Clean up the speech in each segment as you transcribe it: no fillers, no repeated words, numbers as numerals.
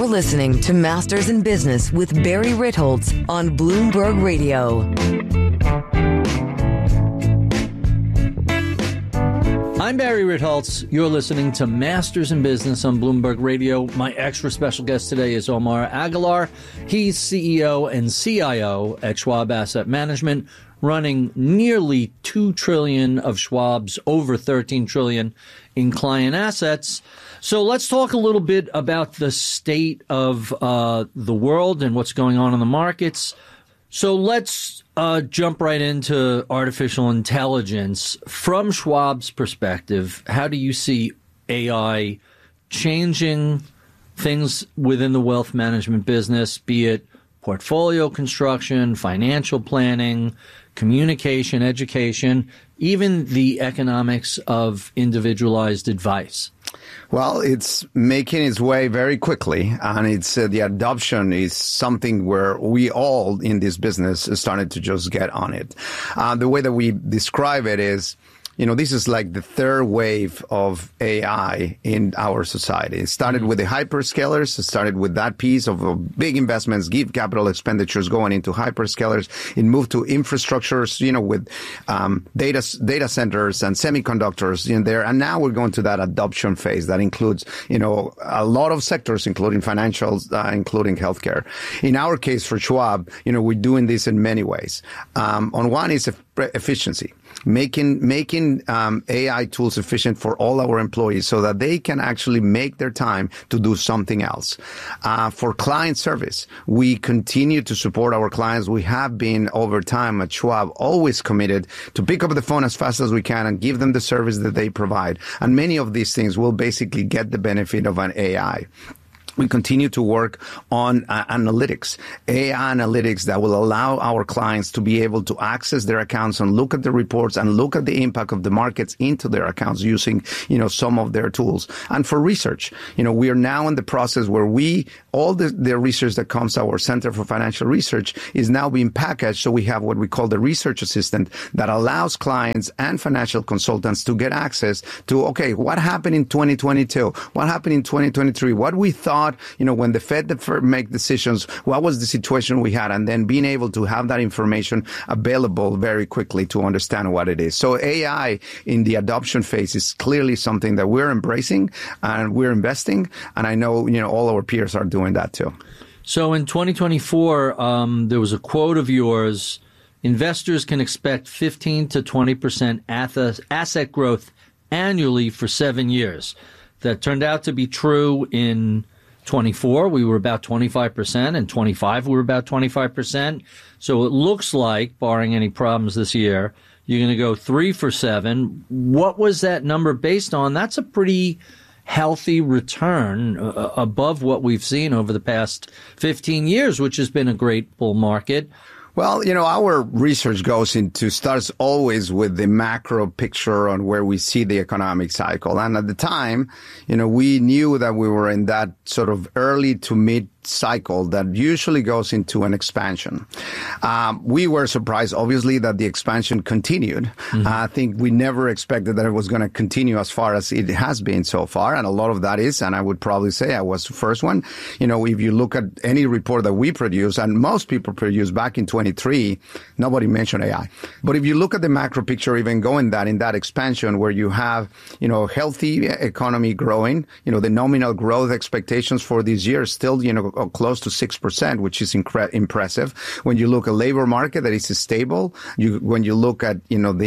You're listening to Masters in Business with Barry Ritholtz on Bloomberg Radio. I'm Barry Ritholtz. You're listening to Masters in Business on Bloomberg Radio. My extra special guest today is Omar Aguilar. He's CEO and CIO at Schwab Asset Management, running nearly $2 trillion of Schwab's over $13 trillion in client assets. So let's talk a little bit about the state of the world and what's going on in the markets. So let's jump right into artificial intelligence. From Schwab's perspective, how do you see AI changing things within the wealth management business, be it portfolio construction, financial planning, communication, education, even the economics of individualized advice? Well, it's making its way very quickly, and it's the adoption is something where we all in this business started to just get on it. The way that we describe it is, this is like the third wave of AI in our society. It started with the hyperscalers. It started with that piece of big investments, capital expenditures going into hyperscalers. It moved to infrastructures, with data centers and semiconductors in there. And now we're going to that adoption phase that includes, a lot of sectors, including financials, including healthcare. In our case for Schwab, we're doing this in many ways. On one is efficiency. Making AI tools efficient for all our employees so that they can actually make their time to do something else. For client service, we continue to support our clients. We have been over time at Schwab always committed to pick up the phone as fast as we can and give them the service that they provide. And many of these things will basically get the benefit of an AI. We continue to work on analytics, AI analytics that will allow our clients to be able to access their accounts and look at the reports and look at the impact of the markets into their accounts using, some of their tools. And for research, we are now in the process where all the research that comes to our Center for Financial Research is now being packaged. So we have what we call the research assistant that allows clients and financial consultants to get access to, okay, what happened in 2022? What happened in 2023? What we thought, when the Fed make decisions, what was the situation we had? And then being able to have that information available very quickly to understand what it is. So AI in the adoption phase is clearly something that we're embracing and we're investing. And I know, all our peers are doing that too. So in 2024, there was a quote of yours: investors can expect 15 to 20% asset growth annually for 7 years. That turned out to be true in 24, we were about 25%, and 25, we were about 25%. So it looks like, barring any problems this year, you're going to go 3 for 7. What was that number based on? That's a pretty healthy return above what we've seen over the past 15 years, which has been a great bull market. Well, our research starts always with the macro picture on where we see the economic cycle. And at the time, we knew that we were in that sort of early to mid cycle that usually goes into an expansion. We were surprised, obviously, that the expansion continued. Mm-hmm. I think we never expected that it was going to continue as far as it has been so far. And a lot of that is, and I would probably say I was the first one, if you look at any report that we produce, and most people produce back in 23, nobody mentioned AI. But if you look at the macro picture, even going in that expansion where you have, healthy economy growing, the nominal growth expectations for this year still, close to 6%, which is impressive. When you look at labor market that is stable, when you look at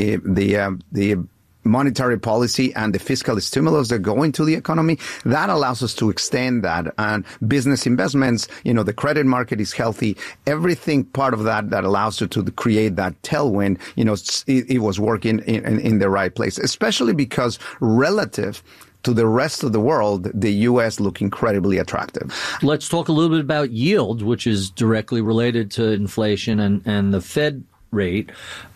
the monetary policy and the fiscal stimulus that go into the economy, that allows us to extend that. And business investments, the credit market is healthy. Everything part of that allows you to create that tailwind, it was working in the right place, especially because relative to the rest of the world, the U.S. look incredibly attractive. Let's talk a little bit about yield, which is directly related to inflation and the Fed rate.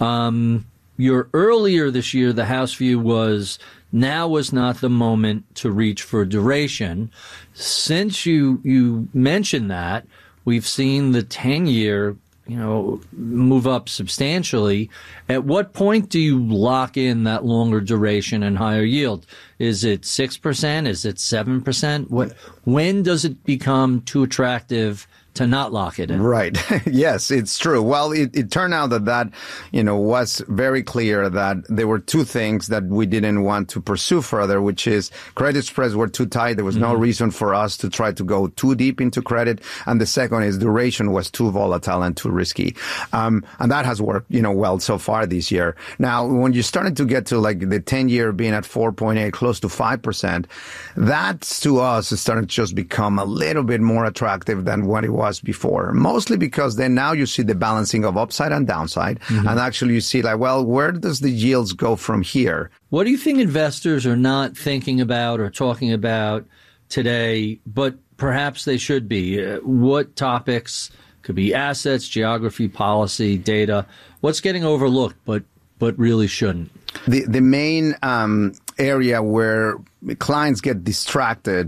Earlier this year, the house view was now was not the moment to reach for duration. Since you mentioned that, we've seen the 10-year move up substantially. At what point do you lock in that longer duration and higher yield? Is it 6%? Is it 7%? When does it become too attractive to not lock it in? Right. Yes, it's true. Well, it turned out that was very clear that there were two things that we didn't want to pursue further, which is credit spreads were too tight. There was no reason for us to try to go too deep into credit. And the second is duration was too volatile and too risky. And that has worked, well so far this year. Now, when you started to get to like the 10-year being at 4.8, close to 5%, that's to us started to just become a little bit more attractive than what it was before, mostly because then now you see the balancing of upside and downside. And actually you see where does the yields go from here? What do you think investors are not thinking about or talking about today, but perhaps they should be? What topics could be assets, geography, policy, data? What's getting overlooked, but really shouldn't? The main area where clients get distracted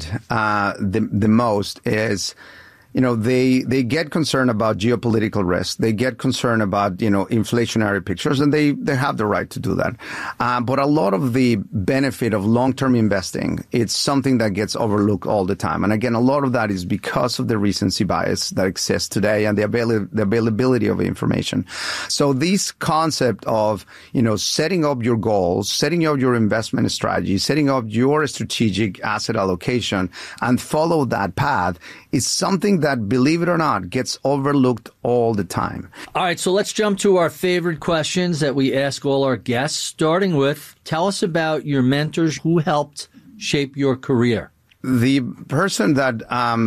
the most is they get concerned about geopolitical risk. They get concerned about, inflationary pictures, and they have the right to do that. But a lot of the benefit of long-term investing, it's something that gets overlooked all the time. And again, a lot of that is because of the recency bias that exists today and the availability of information. So this concept of, setting up your goals, setting up your investment strategy, setting up your strategic asset allocation and follow that path is something that, believe it or not, gets overlooked all the time. All right, so let's jump to our favorite questions that we ask all our guests, starting with, tell us about your mentors who helped shape your career. The person that,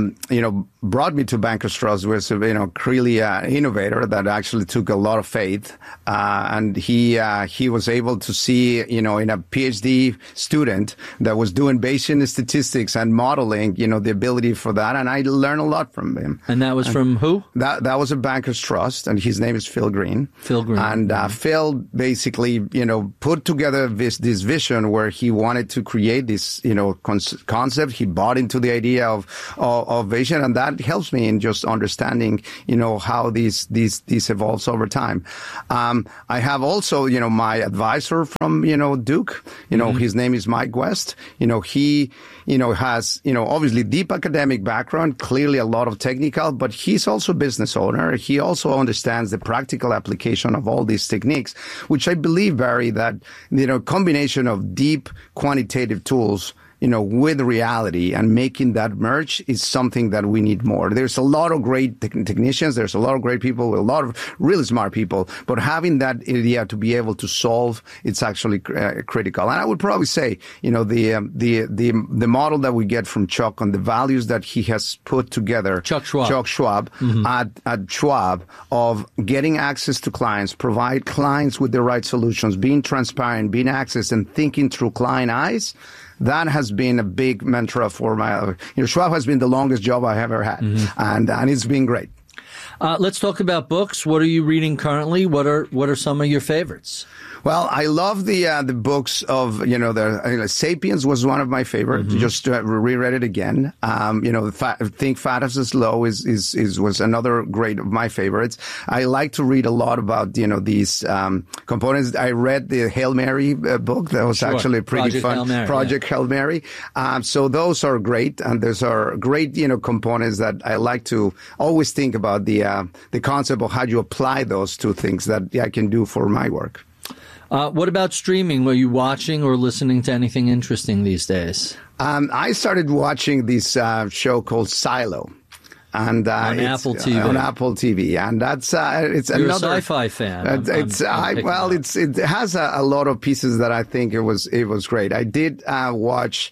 brought me to Bankers Trust was, really an innovator that actually took a lot of faith. And he was able to see, in a PhD student that was doing Bayesian statistics and modeling, the ability for that. And I learned a lot from him. And that was from who? That was a Bankers Trust, and his name is Phil Green. Phil Green. And Phil basically, put together this vision where he wanted to create this, concept. He bought into the idea of vision, and that helps me in just understanding, how these evolves over time. I have also, my advisor from, Duke, his name is Mike West. He, has, obviously deep academic background, clearly a lot of technical, but he's also a business owner. He also understands the practical application of all these techniques, which I believe, Barry, that, combination of deep quantitative tools with reality and making that merge is something that we need more. There's a lot of great technicians. There's a lot of great people, a lot of really smart people, but having that idea to be able to solve, it's actually critical. And I would probably say, the model that we get from Chuck on the values that he has put together, Chuck Schwab, at Schwab, of getting access to clients, provide clients with the right solutions, being transparent, being access and thinking through client eyes. That has been a big mantra for my, Schwab has been the longest job I have ever had. And it's been great. Let's talk about books. What are you reading currently? What are some of your favorites? Well, I love the books of, Sapiens was one of my favorites. Just reread it again. Think Fast and Slow was another great of my favorites. I like to read a lot about, these, components. I read the Hail Mary book. That was actually pretty fun. Project Hail Mary. So those are great. And those are great, components that I like to always think about the concept of how you apply those to things that I can do for my work. What about streaming? Were you watching or listening to anything interesting these days? I started watching this show called Silo. And on Apple TV. On Apple TV. And that's it's You're another a sci-fi fan. It has a lot of pieces that I think it was great. I did watch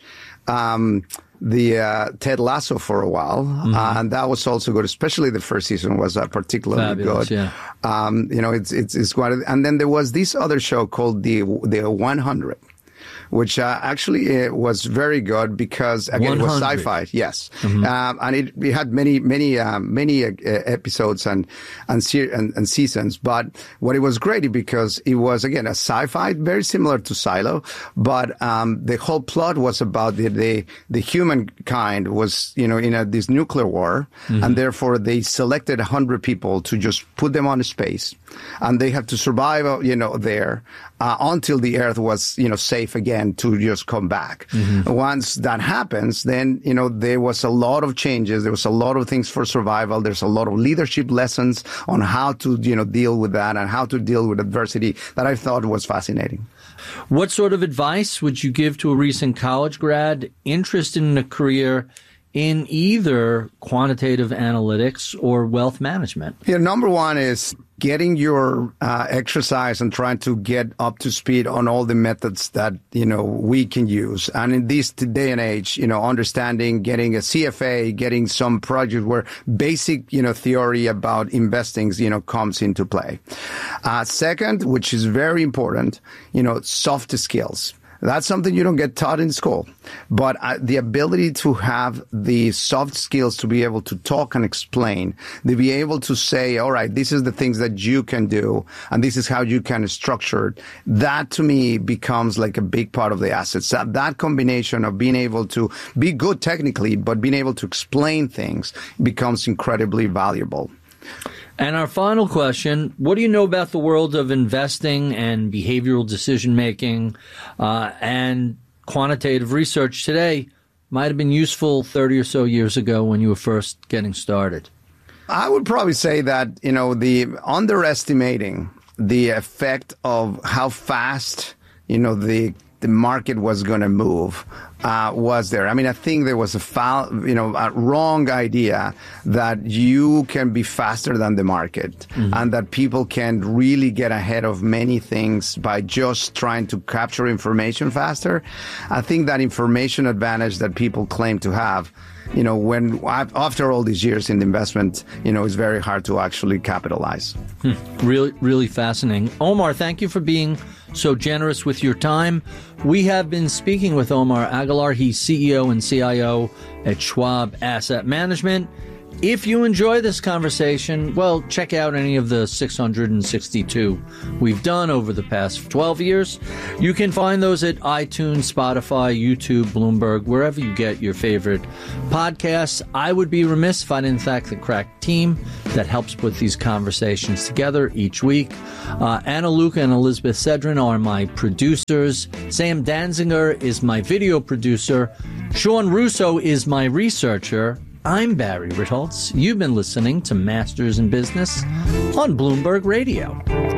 the Ted Lasso for a while, and that was also good. Especially the first season was particularly fabulous, good. Yeah. It's quite. And then there was this other show called the 100, which actually was very good because, again, it was 100. sci-fi. Yes. And it had many episodes and seasons. But what it was great because it was, again, a sci-fi, very similar to Silo. But the whole plot was about the humankind was, in this nuclear war. And therefore, they selected 100 people to just put them on space. And they have to survive, there until the Earth was, safe again to just come back. Once that happens, then, there was a lot of changes. There was a lot of things for survival. There's a lot of leadership lessons on how to, deal with that and how to deal with adversity that I thought was fascinating. What sort of advice would you give to a recent college grad interested in a career in either quantitative analytics or wealth management? Yeah, number one is getting your exercise and trying to get up to speed on all the methods that, we can use. And in this day and age, understanding, getting a CFA, getting some project where basic, theory about investing, comes into play. Second, which is very important, soft skills. That's something you don't get taught in school. But the ability to have the soft skills to be able to talk and explain, to be able to say, all right, this is the things that you can do, and this is how you can structure it, that to me becomes like a big part of the assets. That combination of being able to be good technically, but being able to explain things becomes incredibly valuable. And our final question, what do you know about the world of investing and behavioral decision-making and quantitative research today might have been useful 30 or so years ago when you were first getting started? I would probably say that, the underestimating the effect of how fast, the market was going to move was there. I mean, I think there was a wrong idea that you can be faster than the market and that people can really get ahead of many things by just trying to capture information faster. I think that information advantage that people claim to have, when after all these years in investment, is very hard to actually capitalize. Really, really fascinating. Omar, thank you for being so generous with your time. We have been speaking with Omar Aguilar. He's CEO and CIO at Schwab Asset Management. If you enjoy this conversation, well, check out any of the 662 we've done over the past 12 years. You can find those at iTunes, Spotify, YouTube, Bloomberg, wherever you get your favorite podcasts. I would be remiss if I didn't thank the crack team that helps put these conversations together each week. Anna Luca and Elizabeth Sedrin are my producers. Sam Danziger is my video producer. Sean Russo is my researcher. I'm Barry Ritholtz. You've been listening to Masters in Business on Bloomberg Radio.